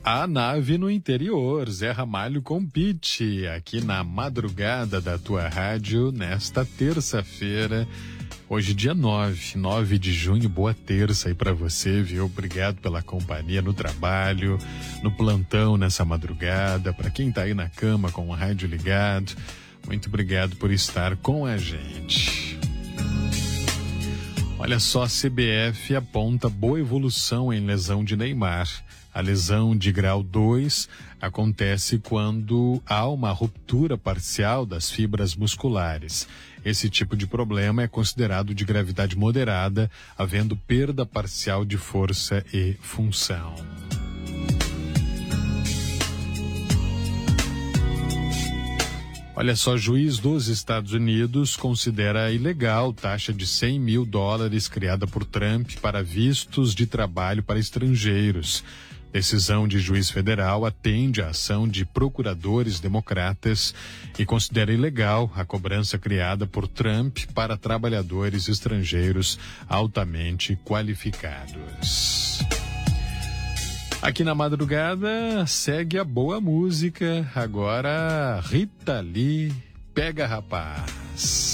A nave no interior, Zé Ramalho com Pitty, aqui na madrugada da tua rádio, nesta terça-feira, hoje dia 9 de junho, boa terça aí pra você, viu? Obrigado pela companhia no trabalho, no plantão nessa madrugada, pra quem tá aí na cama com o rádio ligado, muito obrigado por estar com a gente. Olha só, a CBF aponta boa evolução em lesão de Neymar. A lesão de grau 2 acontece quando há uma ruptura parcial das fibras musculares. Esse tipo de problema é considerado de gravidade moderada, havendo perda parcial de força e função. Olha só, juiz dos Estados Unidos considera ilegal taxa de $100 mil criada por Trump para vistos de trabalho para estrangeiros. Decisão de juiz federal atende à ação de procuradores democratas e considera ilegal a cobrança criada por Trump para trabalhadores estrangeiros altamente qualificados. Aqui na madrugada segue a boa música, agora Rita Lee, Pega Rapaz.